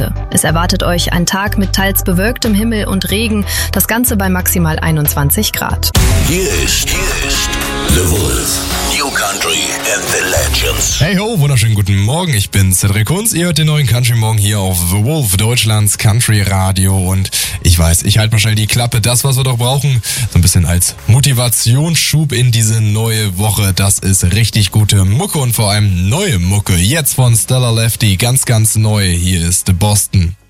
heute. Es erwartet euch ein Tag mit teils bewölktem Himmel und Regen, das Ganze bei maximal 21 Grad. Hier ist The Wolf. New Country and the Legends. Hey ho, wunderschönen guten Morgen, ich bin Cedric Kunz. Ihr hört den neuen Country Morgen hier auf The Wolf, Deutschlands Country Radio. Und ich weiß, ich halte mal schnell die Klappe. Das, was wir doch brauchen, so ein bisschen als Motivationsschub in diese neue Woche. Das ist richtig gute Mucke und vor allem neue Mucke. Jetzt von Stellar Lefty, ganz, ganz neu. Hier ist Boston.